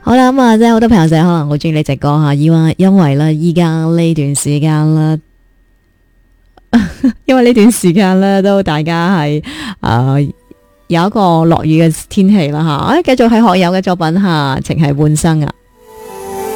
好啦，咁啊，即係好多朋友仔可能好中意呢隻歌吓，因為咧依家呢段時間啦，因為呢段時間咧都大家係有一個落雨嘅天氣啦吓，繼續係學友嘅作品吓，情係半生啊。